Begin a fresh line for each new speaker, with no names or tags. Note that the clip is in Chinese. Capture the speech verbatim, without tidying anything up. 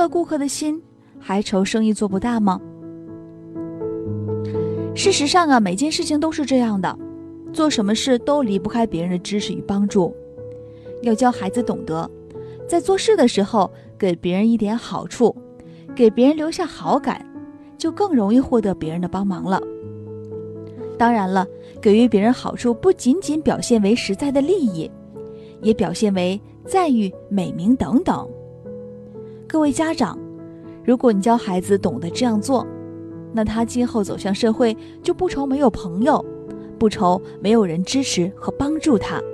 了顾客的心，还愁生意做不大吗？事实上啊，每件事情都是这样的，做什么事都离不开别人的支持与帮助。要教孩子懂得，在做事的时候给别人一点好处，给别人留下好感，就更容易获得别人的帮忙了。当然了，给予别人好处不仅仅表现为实在的利益，也表现为赞誉、美名等等。各位家长，如果你教孩子懂得这样做，那他今后走向社会就不愁没有朋友，不愁没有人支持和帮助他。